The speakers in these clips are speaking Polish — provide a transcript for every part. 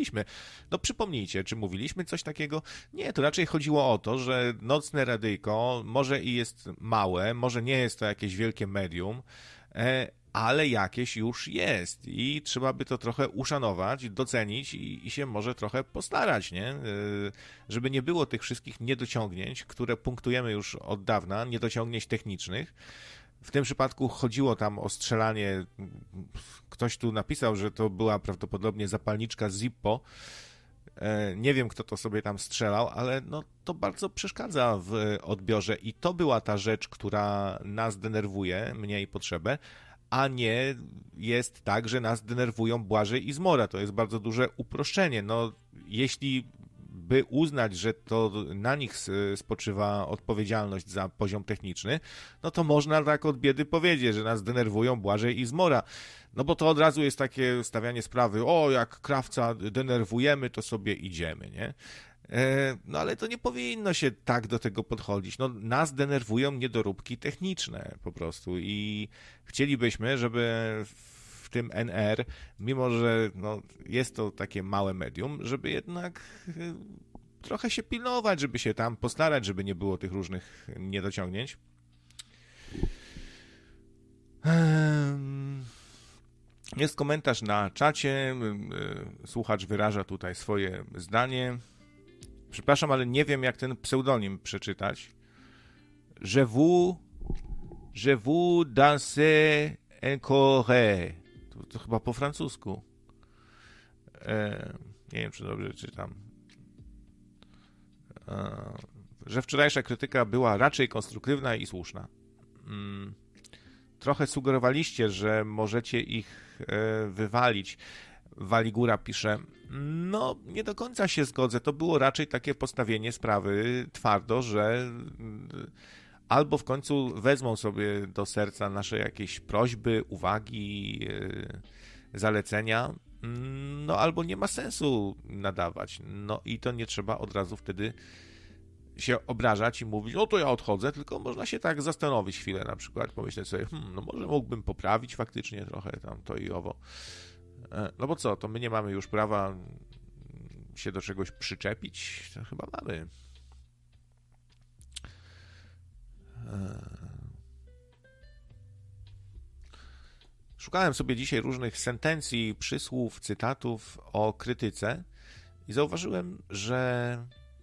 mówiliśmy. No przypomnijcie, czy mówiliśmy coś takiego? Nie, to raczej chodziło o to, że nocne radyjko może i jest małe, może nie jest to jakieś wielkie medium, ale jakieś już jest i trzeba by to trochę uszanować, docenić i się może trochę postarać, nie? Żeby nie było tych wszystkich niedociągnięć, które punktujemy już od dawna, niedociągnięć technicznych. W tym przypadku chodziło tam o strzelanie, ktoś tu napisał, że to była prawdopodobnie zapalniczka Zippo. Nie wiem, kto to sobie tam strzelał, ale no, to bardzo przeszkadza w odbiorze i to była ta rzecz, która nas denerwuje, mnie i Potrzebę, a nie jest tak, że nas denerwują Błażej i Zmora. To jest bardzo duże uproszczenie. No, jeśli by uznać, że to na nich spoczywa odpowiedzialność za poziom techniczny, no to można tak od biedy powiedzieć, że nas denerwują Błażej i Zmora. No bo to od razu jest takie stawianie sprawy, o jak Krawca denerwujemy, to sobie idziemy, nie? No ale to nie powinno się tak do tego podchodzić. No nas denerwują niedoróbki techniczne po prostu i chcielibyśmy, żeby w tym NR, mimo że no, jest to takie małe medium, żeby jednak trochę się pilnować, żeby się tam postarać, żeby nie było tych różnych niedociągnięć. Jest komentarz na czacie, słuchacz wyraża tutaj swoje zdanie. Przepraszam, ale nie wiem, jak ten pseudonim przeczytać. Je vous dansez encore. To chyba po francusku. Nie wiem, czy dobrze czytam. Że wczorajsza krytyka była raczej konstruktywna i słuszna. Trochę sugerowaliście, że możecie ich wywalić. Waligura pisze, no nie do końca się zgodzę, to było raczej takie postawienie sprawy twardo, że albo w końcu wezmą sobie do serca nasze jakieś prośby, uwagi, zalecenia, no albo nie ma sensu nadawać, no i to nie trzeba od razu wtedy się obrażać i mówić, no to ja odchodzę, tylko można się tak zastanowić chwilę na przykład, pomyśleć sobie, no może mógłbym poprawić faktycznie trochę tam to i owo. No bo co, to my nie mamy już prawa się do czegoś przyczepić? To chyba mamy. Szukałem sobie dzisiaj różnych sentencji, przysłów, cytatów o krytyce i zauważyłem, że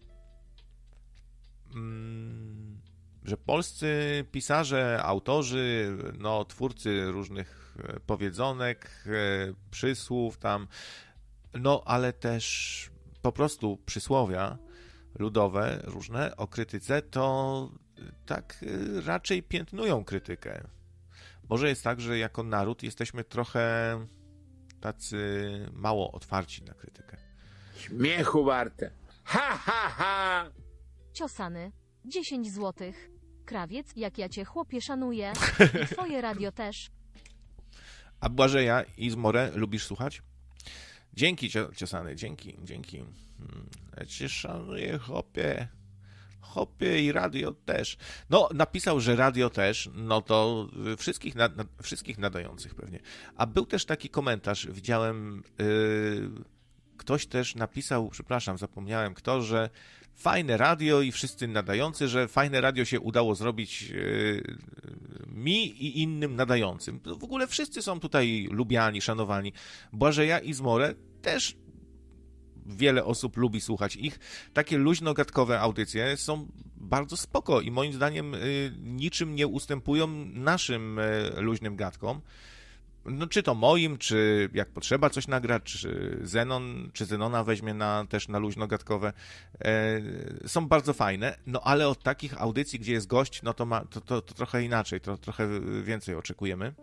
polscy pisarze, autorzy, no, twórcy różnych powiedzonek, przysłów tam, no ale też po prostu przysłowia ludowe różne o krytyce, to tak raczej piętnują krytykę. Może jest tak, że jako naród jesteśmy trochę tacy mało otwarci na krytykę. Śmiechu warte. Ha, ha, ha! Ciosany. 10 złotych. Krawiec, jak ja cię chłopie szanuję. I twoje radio też. A Błażeja i Zmorę lubisz słuchać? Dzięki, Ciosany, dzięki. Ja cię szanuję, chłopie. Chłopie i radio też. No, napisał, że radio też, no to wszystkich nadających pewnie. A był też taki komentarz, widziałem, ktoś też napisał, przepraszam, zapomniałem kto, że fajne radio i wszyscy nadający, że fajne radio się udało zrobić mi i innym nadającym. W ogóle wszyscy są tutaj lubiani, szanowani. Błażeja i Zmorę też wiele osób lubi słuchać ich. Takie luźno-gadkowe audycje są bardzo spoko i moim zdaniem niczym nie ustępują naszym luźnym gadkom. No, czy to moim, czy jak potrzeba coś nagrać, czy Zenona weźmie też na luźno-gadkowe. Są bardzo fajne, no ale od takich audycji, gdzie jest gość, no to trochę inaczej, to trochę więcej oczekujemy.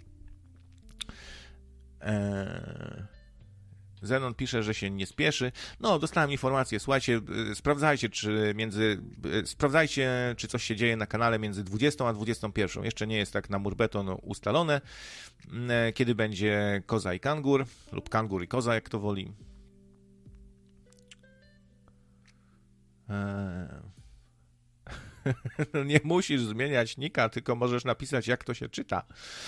Zenon pisze, że się nie spieszy. No, dostałem informację, słuchajcie, sprawdzajcie, czy coś się dzieje na kanale między 20 a 21. Jeszcze nie jest tak na murbeton ustalone, kiedy będzie Koza i Kangur, lub Kangur i Koza, jak to woli. Nie musisz zmieniać nika, tylko możesz napisać, jak to się czyta.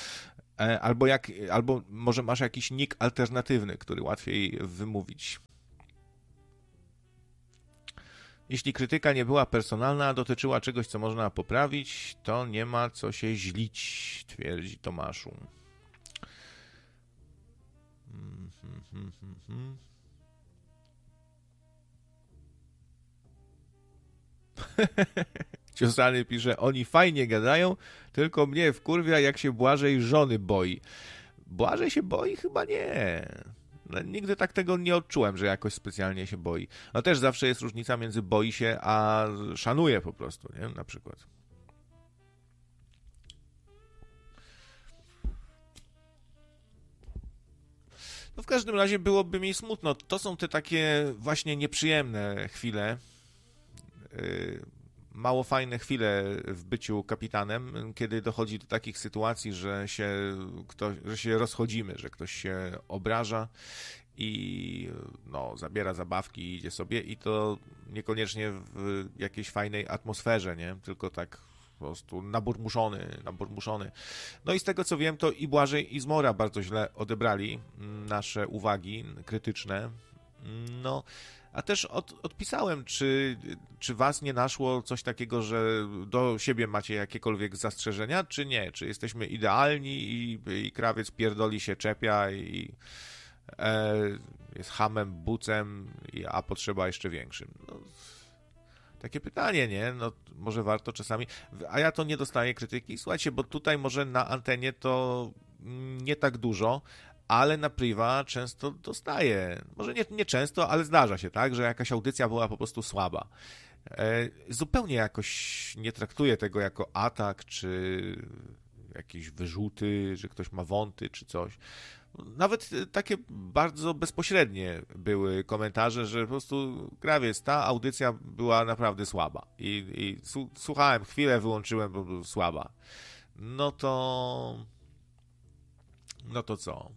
Albo może masz jakiś nick alternatywny, który łatwiej wymówić. Jeśli krytyka nie była personalna, a dotyczyła czegoś, co można poprawić, to nie ma co się źlić, twierdzi Tomaszu. Ciosany pisze, oni fajnie gadają, tylko mnie wkurwia, jak się Błażej żony boi. Błażej się boi? Chyba nie. No, nigdy tak tego nie odczułem, że jakoś specjalnie się boi. No też zawsze jest różnica między boi się, a szanuje po prostu, nie? Na przykład. No w każdym razie byłoby mi smutno. To są te takie właśnie nieprzyjemne chwile, mało fajne chwile w byciu kapitanem, kiedy dochodzi do takich sytuacji, że się rozchodzimy, że ktoś się obraża i no, zabiera zabawki i idzie sobie i to niekoniecznie w jakiejś fajnej atmosferze, nie? Tylko tak po prostu naburmuszony. No i z tego co wiem, to i Błażej, i Zmora bardzo źle odebrali nasze uwagi krytyczne. No, a też odpisałem, czy was nie naszło coś takiego, że do siebie macie jakiekolwiek zastrzeżenia, czy nie? Czy jesteśmy idealni i krawiec pierdoli się czepia i jest hamem, bucem, a potrzeba jeszcze większym. No, takie pytanie, nie? No, może warto czasami... A ja to nie dostaję krytyki. Słuchajcie, bo tutaj może na antenie to nie tak dużo, ale na priwa często dostaję. Może nie często, ale zdarza się, tak? Że jakaś audycja była po prostu słaba. Zupełnie jakoś nie traktuję tego jako atak, czy jakieś wyrzuty, że ktoś ma wąty, czy coś. Nawet takie bardzo bezpośrednie były komentarze, że po prostu krawiec, ta audycja była naprawdę słaba. I słuchałem chwilę, wyłączyłem, bo była słaba. No to co?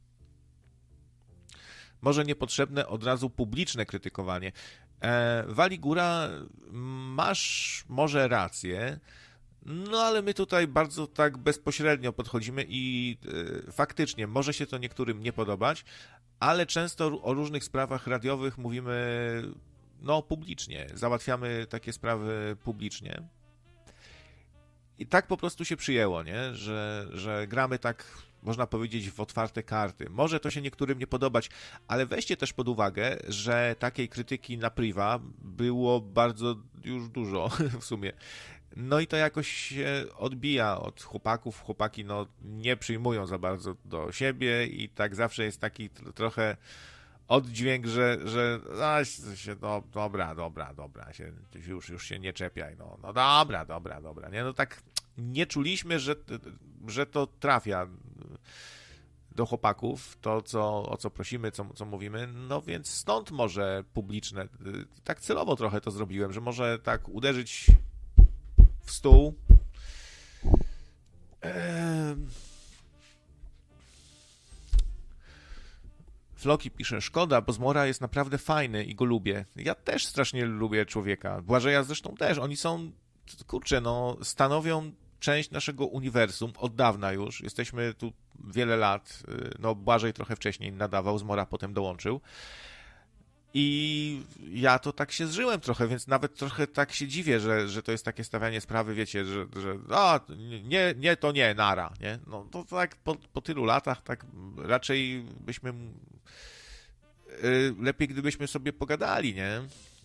Może niepotrzebne od razu publiczne krytykowanie. Wali Góra, masz może rację, no ale my tutaj bardzo tak bezpośrednio podchodzimy i faktycznie może się to niektórym nie podobać, ale często o różnych sprawach radiowych mówimy no publicznie, załatwiamy takie sprawy publicznie. I tak po prostu się przyjęło, nie? Że gramy tak, można powiedzieć, w otwarte karty. Może to się niektórym nie podobać, ale weźcie też pod uwagę, że takiej krytyki na priwa było bardzo już dużo w sumie. No i to jakoś się odbija od chłopaków. Chłopaki no, nie przyjmują za bardzo do siebie i tak zawsze jest taki trochę oddźwięk, że no, dobra, już się nie czepiaj, no dobra, nie, no tak nie czuliśmy, że to trafia do chłopaków, to o co prosimy, co mówimy, no więc stąd może publiczne, tak celowo trochę to zrobiłem, że może tak uderzyć w stół. Floki pisze, szkoda, bo Zmora jest naprawdę fajny i go lubię. Ja też strasznie lubię człowieka. Błażeja zresztą też. Oni są, kurczę, no, stanowią część naszego uniwersum od dawna już. Jesteśmy tu wiele lat. No, Błażej trochę wcześniej nadawał, Zmora potem dołączył. I ja to tak się zżyłem trochę, więc nawet trochę tak się dziwię, że to jest takie stawianie sprawy, wiecie, że to nie, nara, nie? No to tak po tylu latach, tak raczej byśmy lepiej gdybyśmy sobie pogadali, nie?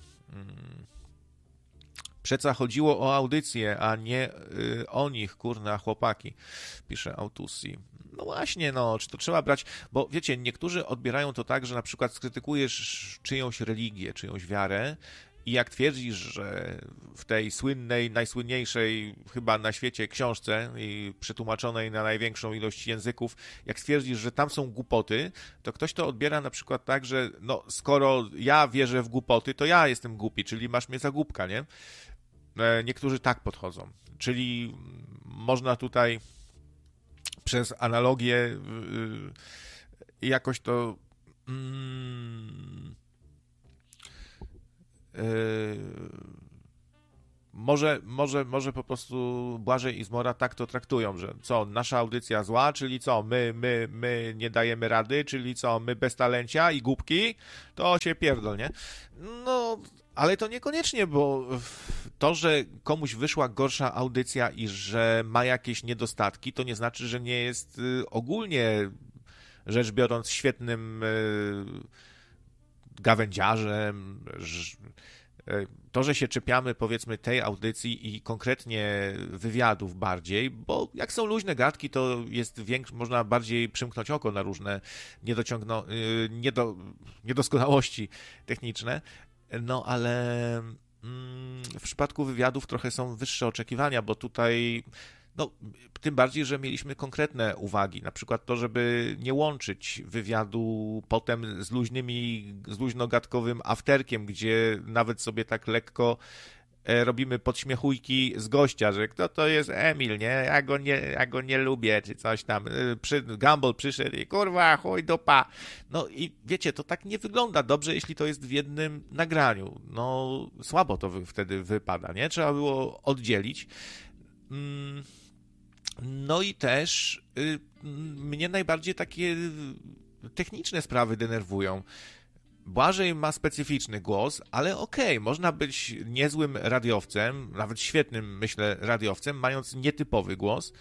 Przeca chodziło o audycję, a nie o nich, kurna, chłopaki, pisze Autusi. No właśnie, no, czy to trzeba brać, bo wiecie, niektórzy odbierają to tak, że na przykład skrytykujesz czyjąś religię, czyjąś wiarę i jak twierdzisz, że w tej słynnej, najsłynniejszej chyba na świecie książce i przetłumaczonej na największą ilość języków, jak stwierdzisz, że tam są głupoty, to ktoś to odbiera na przykład tak, że no, skoro ja wierzę w głupoty, to ja jestem głupi, czyli masz mnie za głupka, nie? Niektórzy tak podchodzą, czyli można tutaj przez analogię jakoś to może po prostu Błażej i Zmora tak to traktują, że co, nasza audycja zła, czyli co, my nie dajemy rady, czyli co, my bez talencia i głupki, to się pierdol, nie? No, ale to niekoniecznie, bo to, że komuś wyszła gorsza audycja i że ma jakieś niedostatki, to nie znaczy, że nie jest ogólnie rzecz biorąc świetnym gawędziarzem. To, że się czepiamy, powiedzmy, tej audycji i konkretnie wywiadów bardziej, bo jak są luźne gadki, to jest można bardziej przymknąć oko na różne niedoskonałości techniczne, no ale w przypadku wywiadów trochę są wyższe oczekiwania, bo tutaj no, tym bardziej, że mieliśmy konkretne uwagi, na przykład to, żeby nie łączyć wywiadu potem z luźnogadkowym afterkiem, gdzie nawet sobie tak lekko robimy podśmiechujki z gościa, że kto to jest Emil, nie? Ja go nie lubię, czy coś tam. Gumball przyszedł i kurwa, chuj dupa. No i wiecie, to tak nie wygląda dobrze, jeśli to jest w jednym nagraniu. No, słabo to wtedy wypada, nie? Trzeba było oddzielić. No i też mnie najbardziej takie techniczne sprawy denerwują. Błażej ma specyficzny głos, ale okej, można być niezłym radiowcem, nawet świetnym, myślę, radiowcem, mając nietypowy głos.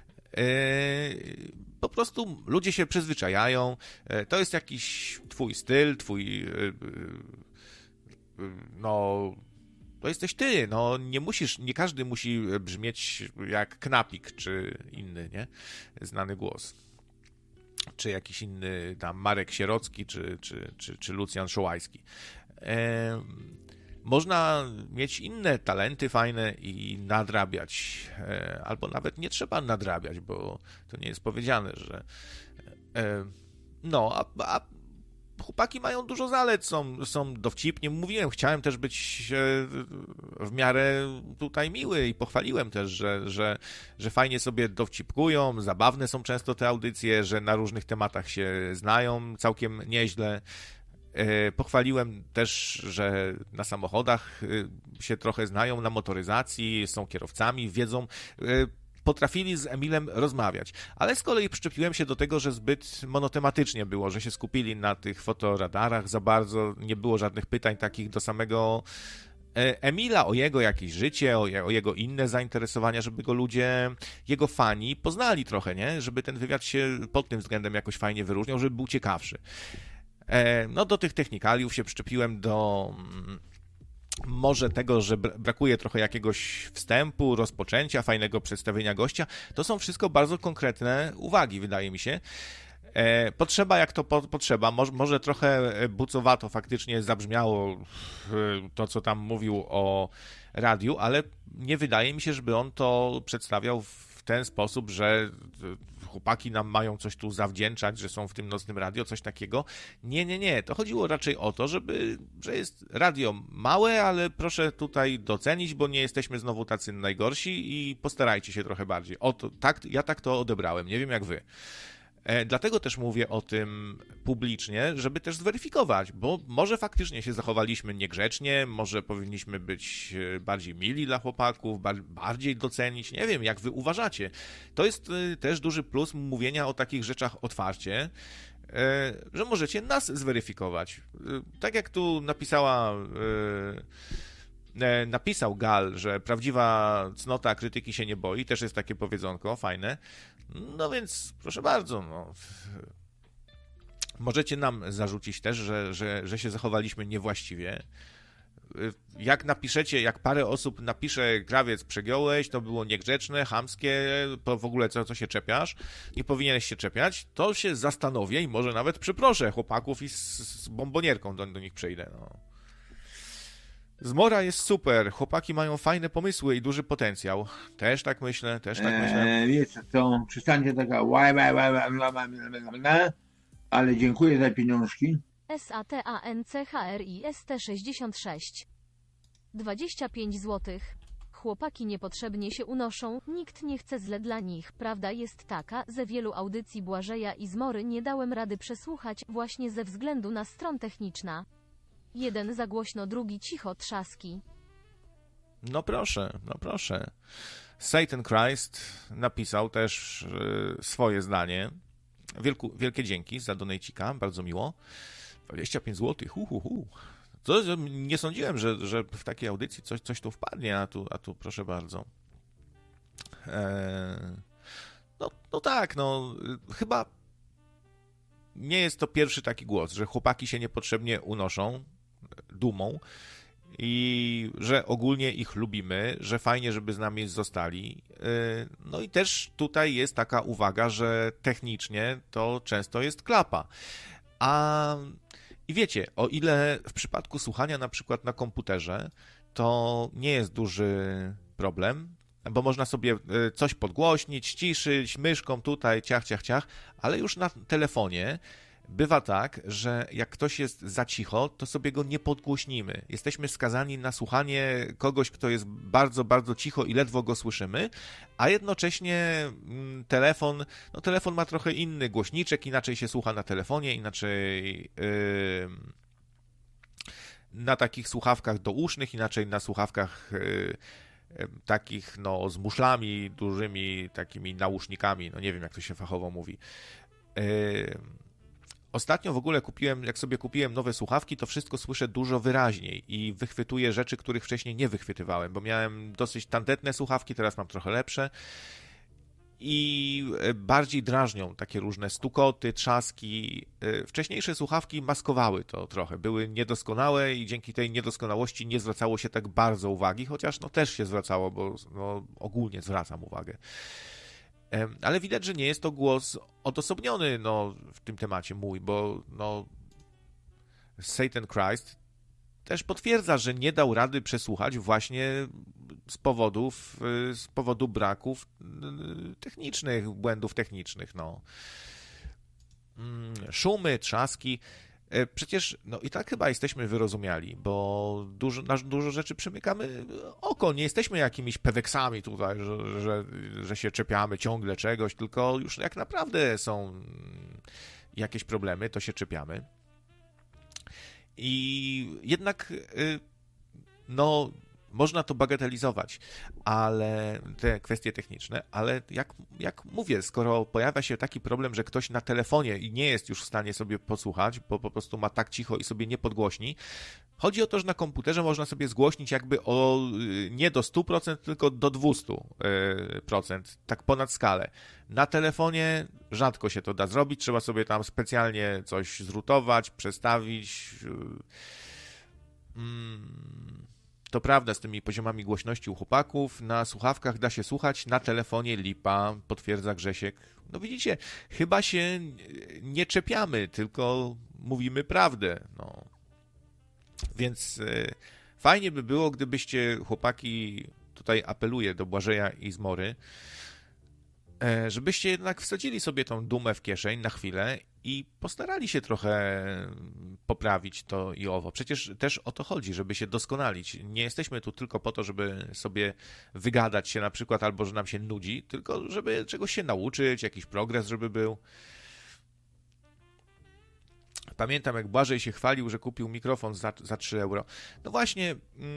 Po prostu ludzie się przyzwyczajają, to jest jakiś twój styl, no... To jesteś ty, no nie każdy musi brzmieć jak Knapik, czy inny, nie? Znany głos. Czy jakiś inny tam Marek Sierocki, czy Lucjan Szołajski. Można mieć inne talenty fajne i nadrabiać. Albo nawet nie trzeba nadrabiać, bo to nie jest powiedziane, że... No, a chłopaki mają dużo zalet, są dowcipni. Mówiłem, chciałem też być w miarę tutaj miły i pochwaliłem też, że fajnie sobie dowcipkują, zabawne są często te audycje, że na różnych tematach się znają całkiem nieźle. Pochwaliłem też, że na samochodach się trochę znają, na motoryzacji, są kierowcami, wiedzą... Potrafili z Emilem rozmawiać, ale z kolei przyczepiłem się do tego, że zbyt monotematycznie było, że się skupili na tych fotoradarach za bardzo, nie było żadnych pytań takich do samego Emila, o jego jakieś życie, o jego inne zainteresowania, żeby go ludzie, jego fani poznali trochę, nie? Żeby ten wywiad się pod tym względem jakoś fajnie wyróżniał, żeby był ciekawszy. No do tych technikaliów się przyczepiłem do... Może tego, że brakuje trochę jakiegoś wstępu, rozpoczęcia, fajnego przedstawienia gościa. To są wszystko bardzo konkretne uwagi, wydaje mi się. Potrzeba jak to potrzeba. Może trochę bucowato faktycznie zabrzmiało to, co tam mówił o radiu, ale nie wydaje mi się, żeby on to przedstawiał w ten sposób, że chłopaki nam mają coś tu zawdzięczać, że są w tym nocnym radio, coś takiego. Nie. To chodziło raczej o to, że jest radio małe, ale proszę tutaj docenić, bo nie jesteśmy znowu tacy najgorsi i postarajcie się trochę bardziej. Ja tak to odebrałem, nie wiem jak wy. Dlatego też mówię o tym publicznie, żeby też zweryfikować, bo może faktycznie się zachowaliśmy niegrzecznie, może powinniśmy być bardziej mili dla chłopaków, bardziej docenić, nie wiem, jak wy uważacie. To jest też duży plus mówienia o takich rzeczach otwarcie, że możecie nas zweryfikować. Tak jak tu napisał Gal, że prawdziwa cnota krytyki się nie boi, też jest takie powiedzonko fajne. No więc proszę bardzo, no. Możecie nam zarzucić też, że się zachowaliśmy niewłaściwie. Jak parę osób napisze Krawiec przegiąłeś, to było niegrzeczne, chamskie, to w ogóle co się czepiasz, nie powinieneś się czepiać, to się zastanowię i może nawet przeproszę chłopaków i z bombonierką do nich przyjdę, no. Zmora jest super, chłopaki mają fajne pomysły i duży potencjał. Też tak myślę. Wiecie co, przestańcie taka ale dziękuję za pieniążki. SATANCHRIST 66 25 zł. Chłopaki niepotrzebnie się unoszą, nikt nie chce źle dla nich. Prawda jest taka, że wielu audycji Błażeja i Zmory nie dałem rady przesłuchać właśnie ze względu na stron techniczna. Jeden za głośno, drugi cicho, trzaski. No proszę, no proszę. Satan Christ napisał też swoje zdanie. Wielkie dzięki za donejcika, bardzo miło. 25 zł, Nie sądziłem, że w takiej audycji coś tu wpadnie, a tu proszę bardzo. No tak, chyba nie jest to pierwszy taki głos, że chłopaki się niepotrzebnie unoszą dumą i że ogólnie ich lubimy, że fajnie, żeby z nami zostali. No i też tutaj jest taka uwaga, że technicznie to często jest klapa. I wiecie, o ile w przypadku słuchania na przykład na komputerze to nie jest duży problem, bo można sobie coś podgłośnić, ściszyć, myszką tutaj, ciach, ale już na telefonie bywa tak, że jak ktoś jest za cicho, to sobie go nie podgłośnimy. Jesteśmy skazani na słuchanie kogoś, kto jest bardzo, bardzo cicho i ledwo go słyszymy, a jednocześnie telefon ma trochę inny głośniczek, inaczej się słucha na telefonie, inaczej na takich słuchawkach dousznych, inaczej na słuchawkach takich z muszlami, dużymi takimi nausznikami, nie wiem jak to się fachowo mówi. Ostatnio w ogóle jak sobie kupiłem nowe słuchawki, to wszystko słyszę dużo wyraźniej i wychwytuję rzeczy, których wcześniej nie wychwytywałem, bo miałem dosyć tandetne słuchawki, teraz mam trochę lepsze i bardziej drażnią takie różne stukoty, trzaski. Wcześniejsze słuchawki maskowały to trochę, były niedoskonałe i dzięki tej niedoskonałości nie zwracało się tak bardzo uwagi, chociaż też się zwracało, bo ogólnie zwracam uwagę. Ale widać, że nie jest to głos odosobniony w tym temacie mój, bo Satan Christ też potwierdza, że nie dał rady przesłuchać właśnie z powodu braków technicznych, błędów technicznych. Szumy, trzaski. Przecież i tak chyba jesteśmy wyrozumiali, bo dużo rzeczy przymykamy oko. Nie jesteśmy jakimiś peweksami tutaj, że się czepiamy ciągle czegoś, tylko już jak naprawdę są jakieś problemy, to się czepiamy. I jednak można to bagatelizować, ale te kwestie techniczne, ale jak mówię, skoro pojawia się taki problem, że ktoś na telefonie i nie jest już w stanie sobie posłuchać, bo po prostu ma tak cicho i sobie nie podgłośni, chodzi o to, że na komputerze można sobie zgłośnić jakby nie do 100%, tylko do 200%, tak ponad skalę. Na telefonie rzadko się to da zrobić, trzeba sobie tam specjalnie coś zrutować, przestawić. To prawda z tymi poziomami głośności u chłopaków, na słuchawkach da się słuchać, na telefonie lipa, potwierdza Grzesiek. Widzicie, chyba się nie czepiamy, tylko mówimy prawdę. Więc fajnie by było, gdybyście chłopaki, tutaj apeluję do Błażeja i Zmory, żebyście jednak wsadzili sobie tą dumę w kieszeń na chwilę i postarali się trochę poprawić to i owo. Przecież też o to chodzi, żeby się doskonalić. Nie jesteśmy tu tylko po to, żeby sobie wygadać się na przykład, albo że nam się nudzi, tylko żeby czegoś się nauczyć, jakiś progres, żeby był. Pamiętam, jak Błażej się chwalił, że kupił mikrofon za 3 euro. Właśnie...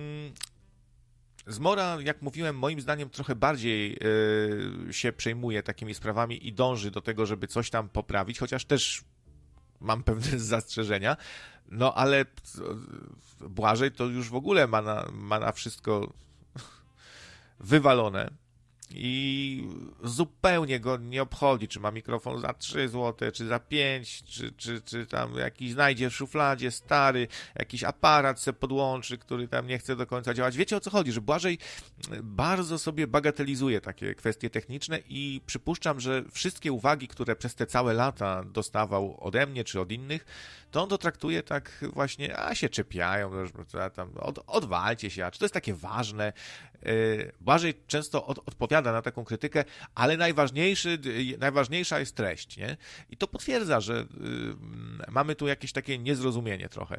Zmora, jak mówiłem, moim zdaniem trochę bardziej się przejmuje takimi sprawami i dąży do tego, żeby coś tam poprawić, chociaż też mam pewne zastrzeżenia, ale Błażej to już w ogóle ma na wszystko wywalone i zupełnie go nie obchodzi, czy ma mikrofon za 3 zł, czy za 5, czy tam jakiś znajdzie w szufladzie stary, jakiś aparat se podłączy, który tam nie chce do końca działać. Wiecie, o co chodzi, że Błażej bardzo sobie bagatelizuje takie kwestie techniczne i przypuszczam, że wszystkie uwagi, które przez te całe lata dostawał ode mnie, czy od innych, to on to traktuje tak właśnie, się czepiają, odwalcie się, a czy to jest takie ważne? Błażej często odpowiada na taką krytykę, ale najważniejsza jest treść, nie? I to potwierdza, że mamy tu jakieś takie niezrozumienie trochę.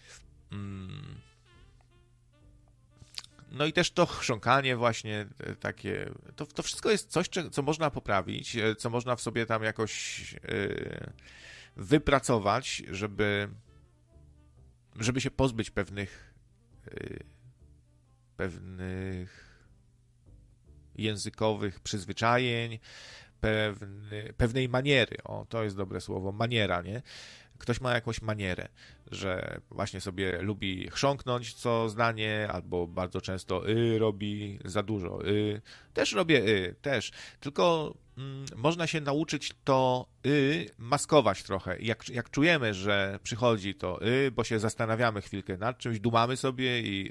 I też to chrząkanie właśnie takie, to wszystko jest coś, co można poprawić, co można w sobie tam jakoś wypracować, żeby się pozbyć pewnych pewnych językowych przyzwyczajeń, pewnej maniery. O, to jest dobre słowo, maniera, nie? Ktoś ma jakąś manierę, że właśnie sobie lubi chrząknąć co zdanie, albo bardzo często robi za dużo. Też robię też. Tylko można się nauczyć to maskować trochę. Jak czujemy, że przychodzi to bo się zastanawiamy chwilkę nad czymś, dumamy sobie i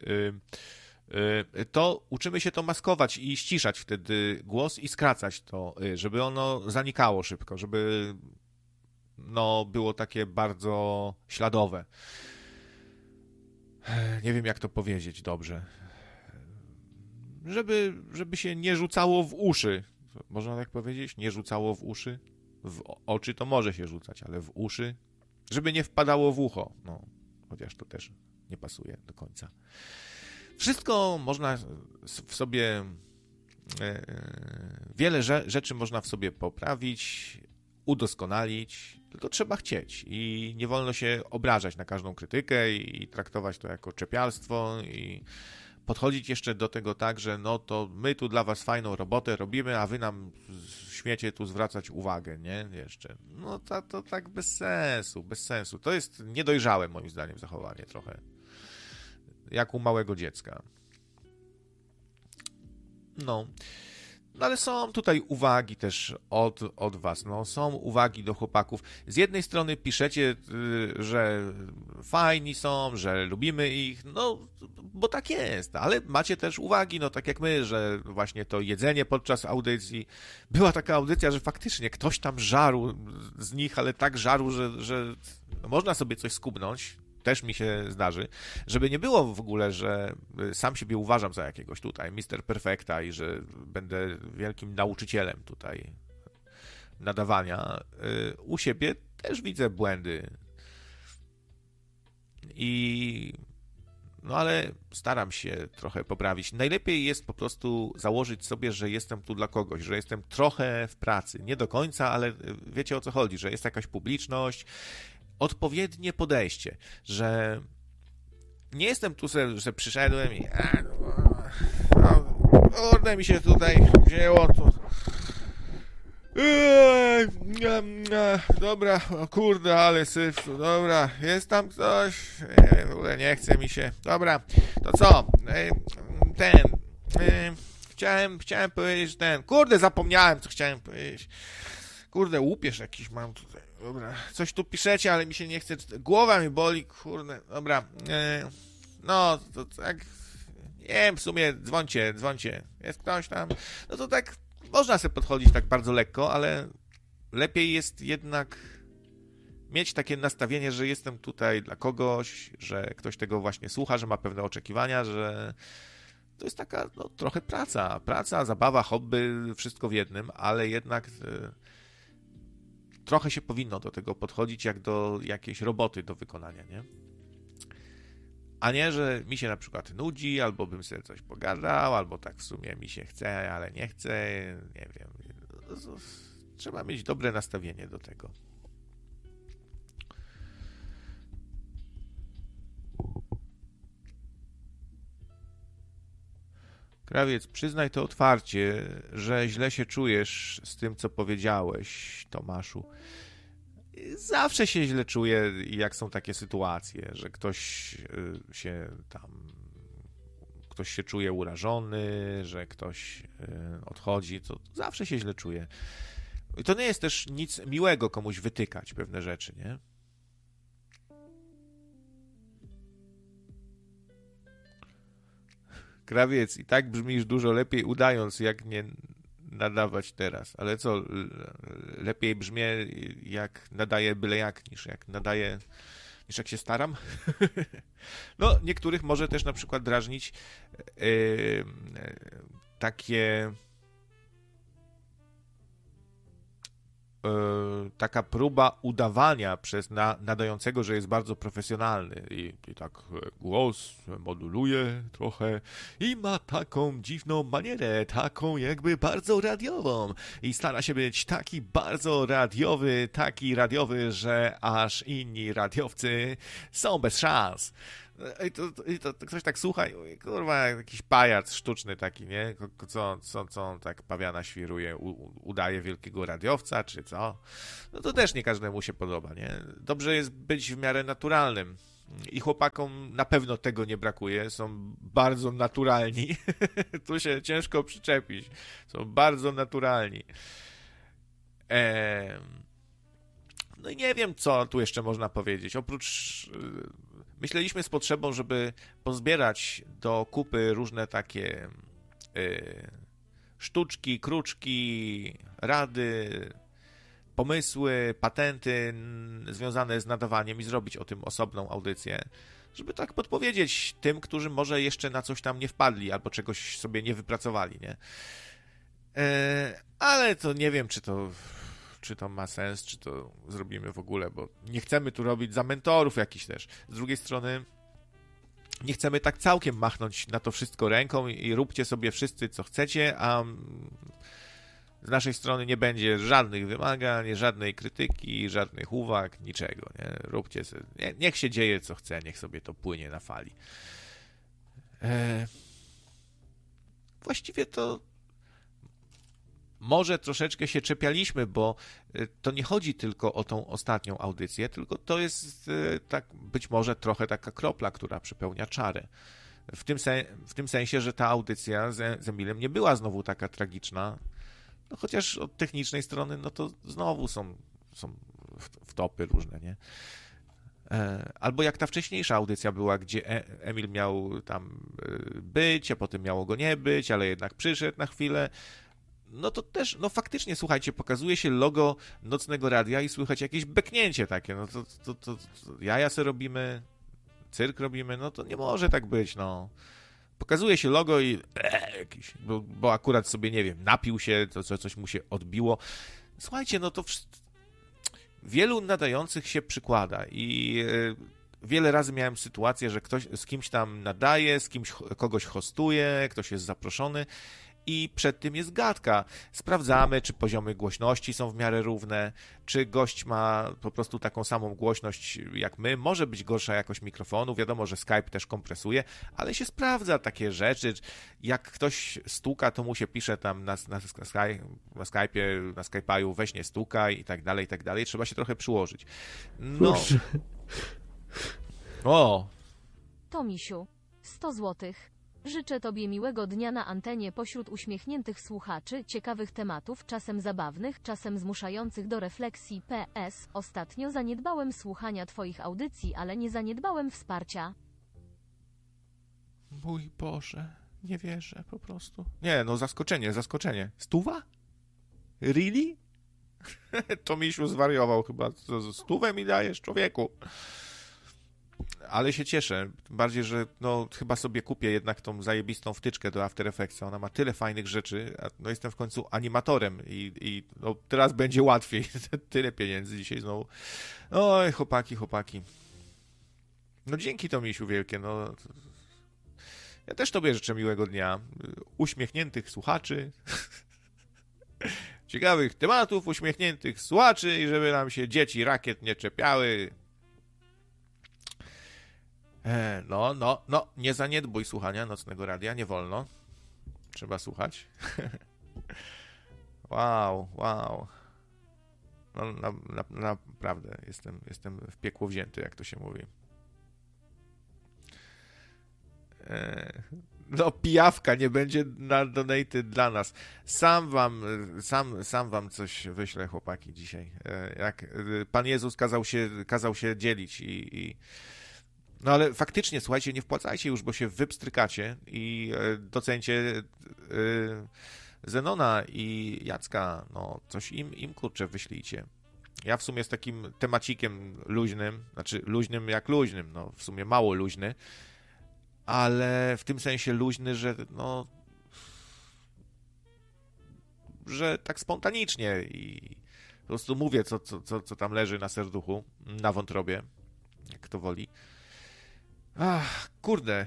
to uczymy się to maskować i ściszać wtedy głos i skracać to, żeby ono zanikało szybko, żeby było takie bardzo śladowe. Nie wiem, jak to powiedzieć dobrze. Żeby się nie rzucało w uszy. Można tak powiedzieć? Nie rzucało w uszy? W oczy to może się rzucać, ale w uszy? Żeby nie wpadało w ucho. No, chociaż to też nie pasuje do końca. Wszystko można w sobie... Wiele rzeczy można w sobie poprawić, udoskonalić, tylko trzeba chcieć i nie wolno się obrażać na każdą krytykę i traktować to jako czepialstwo i podchodzić jeszcze do tego tak, że no to my tu dla was fajną robotę robimy, a wy nam śmiecie tu zwracać uwagę, nie? Jeszcze. No to tak bez sensu. To jest niedojrzałe moim zdaniem zachowanie trochę. Jak u małego dziecka. No ale są tutaj uwagi też od was, są uwagi do chłopaków. Z jednej strony piszecie, że fajni są, że lubimy ich, bo tak jest, ale macie też uwagi, tak jak my, że właśnie to jedzenie podczas audycji, była taka audycja, że faktycznie ktoś tam żarł z nich, ale tak żarł, że można sobie coś skubnąć, też mi się zdarzy, żeby nie było w ogóle, że sam siebie uważam za jakiegoś tutaj Mr. Perfecta i że będę wielkim nauczycielem tutaj nadawania. U siebie też widzę błędy. Ale staram się trochę poprawić. Najlepiej jest po prostu założyć sobie, że jestem tu dla kogoś, że jestem trochę w pracy. Nie do końca, ale wiecie o co chodzi, że jest jakaś publiczność, odpowiednie podejście, że nie jestem tu, że przyszedłem i kurde mi się tutaj wzięło tu. Dobra, kurde, ale syf, dobra, jest tam ktoś? W ogóle nie chce mi się. Dobra, to co? Chciałem powiedzieć kurde, zapomniałem, co chciałem powiedzieć. Kurde, łupież jakiś mam tutaj. Dobra, coś tu piszecie, ale mi się nie chce. Głowa mi boli, kurde. Dobra, to tak. Nie wiem, w sumie dzwońcie. Jest ktoś tam? No to tak, można sobie podchodzić tak bardzo lekko, ale lepiej jest jednak mieć takie nastawienie, że jestem tutaj dla kogoś, że ktoś tego właśnie słucha, że ma pewne oczekiwania, że to jest taka trochę praca, zabawa, hobby, wszystko w jednym, ale jednak trochę się powinno do tego podchodzić jak do jakiejś roboty do wykonania, nie? A nie, że mi się na przykład nudzi, albo bym sobie coś pogadał, albo tak w sumie mi się chce, ale nie chce, nie wiem. Trzeba mieć dobre nastawienie do tego. Krawiec, przyznaj to otwarcie, że źle się czujesz z tym, co powiedziałeś, Tomaszu. Zawsze się źle czuję, jak są takie sytuacje, że ktoś się czuje urażony, że ktoś odchodzi, to zawsze się źle czuję. I to nie jest też nic miłego komuś wytykać pewne rzeczy, nie? Krawiec, i tak brzmisz dużo lepiej udając, jak nie nadawać teraz. Ale co, lepiej brzmię jak nadaję byle jak, niż jak się staram? Niektórych może też na przykład drażnić taka próba udawania przez nadającego, że jest bardzo profesjonalny i tak głos moduluje trochę i ma taką dziwną manierę, taką jakby bardzo radiową i stara się być taki bardzo radiowy, że aż inni radiowcy są bez szans. I to ktoś tak słucha i mówi, kurwa, jakiś pajac sztuczny taki, nie? Co on tak pawiana świruje, udaje wielkiego radiowca, czy co? No to też nie każdemu się podoba, nie? Dobrze jest być w miarę naturalnym. I chłopakom na pewno tego nie brakuje, są bardzo naturalni. Tu się ciężko przyczepić. Są bardzo naturalni. No i nie wiem, co tu jeszcze można powiedzieć. Oprócz... Myśleliśmy z potrzebą, żeby pozbierać do kupy różne takie sztuczki, kruczki, rady, pomysły, patenty związane z nadawaniem i zrobić o tym osobną audycję, żeby tak podpowiedzieć tym, którzy może jeszcze na coś tam nie wpadli albo czegoś sobie nie wypracowali, nie? Ale to nie wiem, czy to ma sens, czy to zrobimy w ogóle, bo nie chcemy tu robić za mentorów jakichś też. Z drugiej strony nie chcemy tak całkiem machnąć na to wszystko ręką i róbcie sobie wszyscy, co chcecie, a z naszej strony nie będzie żadnych wymagań, żadnej krytyki, żadnych uwag, niczego. Nie? Róbcie sobie, niech się dzieje, co chce, niech sobie to płynie na fali. Właściwie to może troszeczkę się czepialiśmy, bo to nie chodzi tylko o tą ostatnią audycję, tylko to jest tak być może trochę taka kropla, która przepełnia czarę. W tym sensie, że ta audycja z Emilem nie była znowu taka tragiczna, no chociaż od technicznej strony, no to znowu są wtopy różne, nie? Albo jak ta wcześniejsza audycja była, gdzie Emil miał tam być, a potem miało go nie być, ale jednak przyszedł na chwilę. No to też, no faktycznie, słuchajcie, pokazuje się logo Nocnego Radia i słychać jakieś beknięcie takie, no to jaja se robimy, cyrk robimy, no to nie może tak być, no. Pokazuje się logo i jakiś, bo akurat sobie, nie wiem, napił się, coś mu się odbiło. Słuchajcie, no to wielu nadających się przykłada i wiele razy miałem sytuację, że ktoś z kimś tam nadaje, kogoś hostuje, ktoś jest zaproszony i przed tym jest gadka. Sprawdzamy, czy poziomy głośności są w miarę równe, czy gość ma po prostu taką samą głośność jak my. Może być gorsza jakość mikrofonu, wiadomo, że Skype też kompresuje, ale się sprawdza takie rzeczy. Jak ktoś stuka, to mu się pisze tam na Skype'ie, na Skype'aju weź nie stukaj i tak dalej, i tak dalej. Trzeba się trochę przyłożyć. No. O! Tomisiu, 100 złotych. Życzę Tobie miłego dnia na antenie pośród uśmiechniętych słuchaczy, ciekawych tematów, czasem zabawnych, czasem zmuszających do refleksji. PS. Ostatnio zaniedbałem słuchania Twoich audycji, ale nie zaniedbałem wsparcia. Mój Boże, nie wierzę po prostu. Nie, no zaskoczenie. Stuwa? Really? Tomisiu zwariował chyba. 100 mi dajesz, człowieku. Ale się cieszę, bardziej, że no chyba sobie kupię jednak tą zajebistą wtyczkę do After Effectsa, ona ma tyle fajnych rzeczy, a no jestem w końcu animatorem i no teraz będzie łatwiej, tyle pieniędzy dzisiaj znowu. Oj, chłopaki. No dzięki Tomisiu wielkie, no. Ja też Tobie życzę miłego dnia, uśmiechniętych słuchaczy, ciekawych tematów, uśmiechniętych słuchaczy i żeby nam się dzieci rakiet nie czepiały. No, nie zaniedbuj słuchania Nocnego Radia, nie wolno. Trzeba słuchać. Wow. No, naprawdę, jestem w piekło wzięty, jak to się mówi. No, pijawka nie będzie na donaty dla nas. Sam wam coś wyślę, chłopaki, dzisiaj. Jak Pan Jezus kazał się dzielić i no ale faktycznie, słuchajcie, nie wpłacajcie już, bo się wypstrykacie i docencie Zenona i Jacka, no coś im kurczę wyślijcie. Ja w sumie z takim temacikiem luźnym, znaczy luźnym jak luźnym, no w sumie mało luźny, ale w tym sensie luźny, że no że tak spontanicznie i po prostu mówię, co tam leży na serduchu, na wątrobie, jak kto woli. Ach, kurde,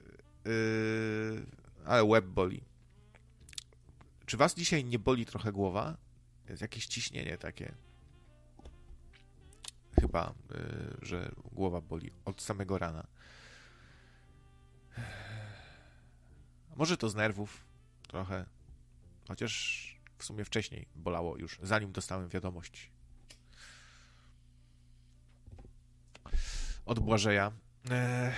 ale łeb boli. Czy was dzisiaj nie boli trochę głowa? Jest jakieś ciśnienie takie. Chyba, że głowa boli od samego rana. Może to z nerwów trochę, chociaż w sumie wcześniej bolało już, zanim dostałem wiadomość od Błażeja.